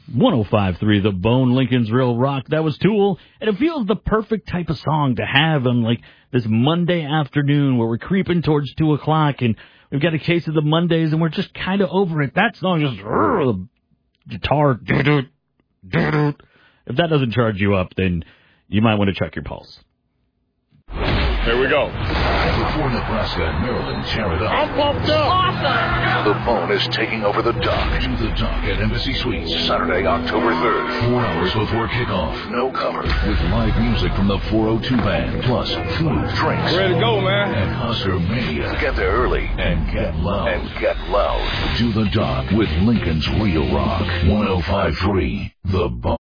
105.3 The Bone, Lincoln's Real Rock. That was Tool, and it feels the perfect type of song to have on, like, this Monday afternoon where we're creeping towards 2 o'clock, and we've got a case of the Mondays, and we're just kind of over it. That song just, the guitar, if that doesn't charge you up, then you might want to check your pulse. Here we go. Before Nebraska and Maryland tear it up. I'm pumped up. Awesome. The Bone is taking over the dock. Do the dock at Embassy Suites. Saturday, October 3rd. 4 hours before kickoff. No cover. With live music from the 402 band. Plus food, drinks. Ready to go, man. And Husker Mania. Get there early and get loud. Do the dock with Lincoln's Real Rock. 105.3 The Bone.